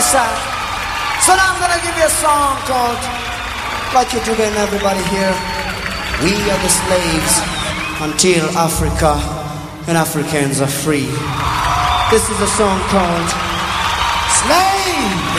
sad. So now I'm gonna give you a song called Like You Do and Everybody Here. We are the slaves until Africa and Africans are free. This is a song called Slave.